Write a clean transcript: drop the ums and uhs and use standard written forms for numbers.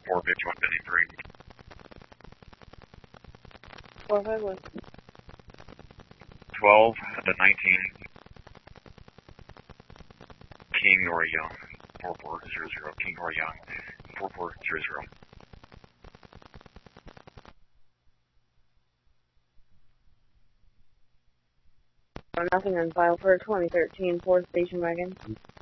5153. 451. 12 to 19. King or Young. 4400. King or Young. 4400. Nothing on file for 2013 Ford station wagon.